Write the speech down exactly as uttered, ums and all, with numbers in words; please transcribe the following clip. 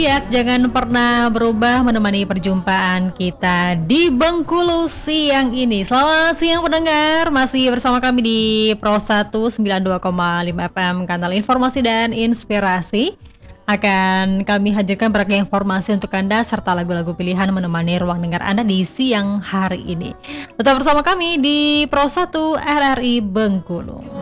Ya, jangan pernah berubah menemani perjumpaan kita di Bengkulu siang ini. Selamat siang pendengar, masih bersama kami di Pro satu sembilan dua koma lima F M, kanal informasi dan inspirasi. Akan kami hadirkan berbagai informasi untuk Anda serta lagu-lagu pilihan menemani ruang dengar Anda di siang hari ini. Tetap bersama kami di Pro satu R R I Bengkulu.